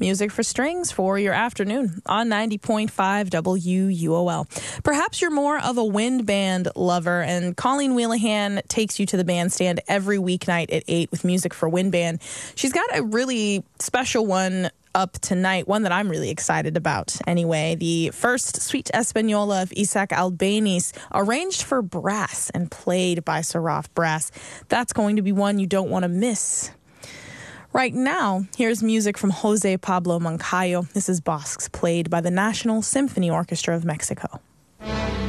music for strings for your afternoon on 90.5 WUOL. Perhaps you're more of a wind band lover, and Colleen Wheelahan takes you to the bandstand every weeknight at 8 with music for wind band. She's got a really special one up tonight, one that I'm really excited about anyway. The first Suite Española of Isaac Albéniz, arranged for brass and played by Seraph Brass. That's going to be one you don't want to miss. Right now, here's music from Jose Pablo Moncayo. This is Bosques, played by the National Symphony Orchestra of Mexico.